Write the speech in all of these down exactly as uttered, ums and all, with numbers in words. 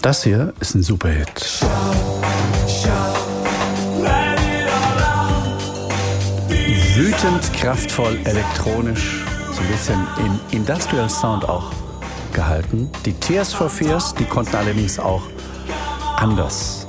Das hier ist ein Superhit. Wütend, kraftvoll, elektronisch, so ein bisschen im Industrial Sound auch gehalten. Die Tears for Fears, die konnten allerdings auch anders.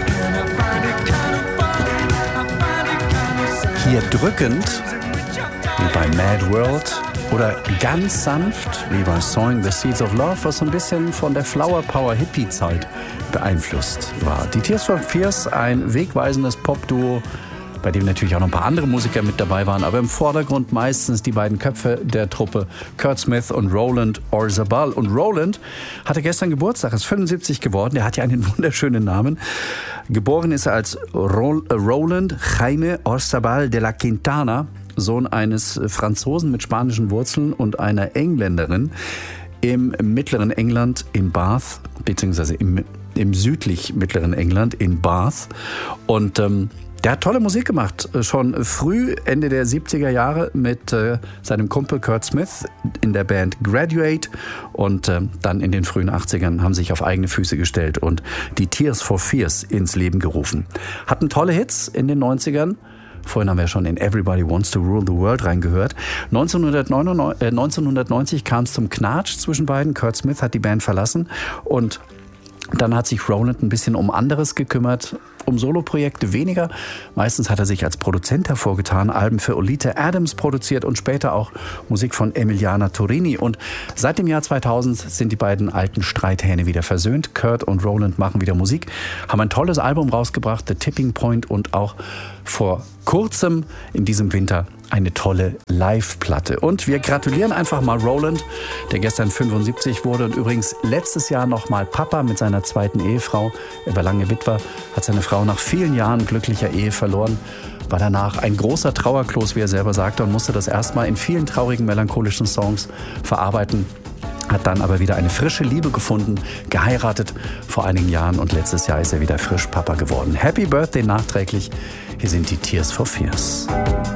Hier drückend, wie bei Mad World, oder ganz sanft, wie bei Sowing the Seeds of Love, was so ein bisschen von der Flower Power Hippie-Zeit beeinflusst war. Die Tears for Fears, ein wegweisendes Pop-Duo, bei dem natürlich auch noch ein paar andere Musiker mit dabei waren, aber im Vordergrund meistens die beiden Köpfe der Truppe, Curt Smith und Roland Orzabal. Und Roland hatte gestern Geburtstag, ist fünfundsiebzig geworden, der hat ja einen wunderschönen Namen. Geboren ist er als Roland Jaime Orzabal de la Quintana, Sohn eines Franzosen mit spanischen Wurzeln und einer Engländerin im mittleren England in Bath, beziehungsweise im, im südlich mittleren England in Bath. Und ähm, der hat tolle Musik gemacht, schon früh, Ende der siebziger Jahre, mit äh, seinem Kumpel Curt Smith in der Band Graduate. Und äh, dann in den frühen achtzigern haben sich auf eigene Füße gestellt und die Tears for Fears ins Leben gerufen. Hatten tolle Hits in den neunzigern. Vorhin haben wir schon in Everybody Wants to Rule the World reingehört. neunzehnhundertneunzig kam es zum Knatsch zwischen beiden. Curt Smith hat die Band verlassen und dann hat sich Roland ein bisschen um anderes gekümmert, um Soloprojekte weniger. Meistens hat er sich als Produzent hervorgetan, Alben für Oleta Adams produziert und später auch Musik von Emiliana Torrini. Und seit dem Jahr zweitausend sind die beiden alten Streithähne wieder versöhnt. Curt und Roland machen wieder Musik, haben ein tolles Album rausgebracht, The Tipping Point, und auch vor kurzem in diesem Winter eine tolle Live-Platte. Und wir gratulieren einfach mal Roland, der gestern fünfundsiebzig wurde und übrigens letztes Jahr noch mal Papa mit seiner zweiten Ehefrau. Er war lange Witwer, hat seine Frau nach vielen Jahren glücklicher Ehe verloren, war danach ein großer Trauerklos, wie er selber sagte, und musste das erstmal in vielen traurigen, melancholischen Songs verarbeiten. Hat dann aber wieder eine frische Liebe gefunden, geheiratet vor einigen Jahren, und letztes Jahr ist er wieder frisch Papa geworden. Happy Birthday nachträglich. Hier sind die Tears for Fears.